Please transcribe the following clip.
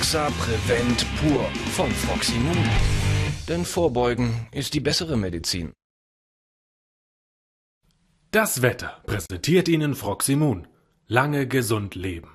Exa Prevent Pur von Froximum. Denn Vorbeugen ist die bessere Medizin. Das Wetter präsentiert Ihnen Froximum. Lange gesund leben.